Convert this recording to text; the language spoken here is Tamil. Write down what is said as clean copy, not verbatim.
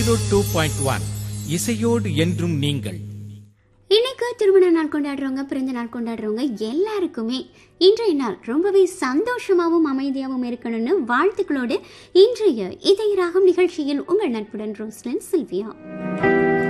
102.1 இசையோடு என்றும் நீங்கள். இன்னைக்கு திருமண நாள் கொண்டாடுறவங்க, பிறந்த நாள் கொண்டாடுறவங்க எல்லாருக்குமே இன்றைய நாள் ரொம்பவே சந்தோஷமாகவும் அமைதியாகவும் இருக்கணும்னு வாழ்த்துக்களோடு இன்றைய இதய ராகம் நிகழ்ச்சியில் உங்கள் நட்புடன் ரோஸ்லின் சில்வியா.